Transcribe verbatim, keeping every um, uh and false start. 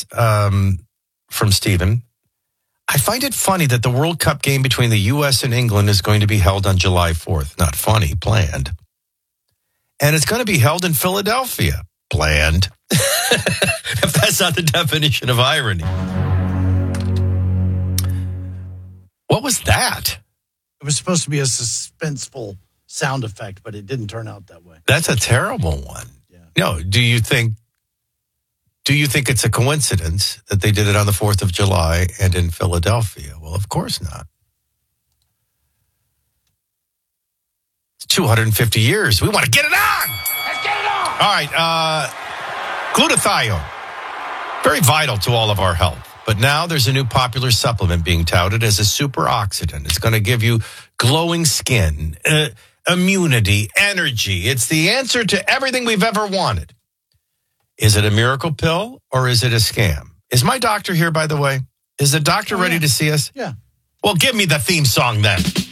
um, from Stephen. I find it funny that the World Cup game between the U S and England is going to be held on July fourth. Not funny, planned. And it's going to be held in Philadelphia. Planned. If that's not the definition of irony. What was that? It was supposed to be a suspenseful sound effect, but it didn't turn out that way. That's a terrible one. Yeah. No, do you think do you think it's a coincidence that they did it on the fourth of July and in Philadelphia? Well, of course not. It's two hundred fifty years. We want to get it on. Let's get it on. All right, uh, glutathione, very vital to all of our health. But now there's a new popular supplement being touted as a superoxidant. It's going to give you glowing skin, uh, immunity, energy. It's the answer to everything we've ever wanted. Is it a miracle pill or is it a scam? Is my doctor here, by the way? Is the doctor Oh, ready yeah. to see us? Yeah. Well, give me the theme song then.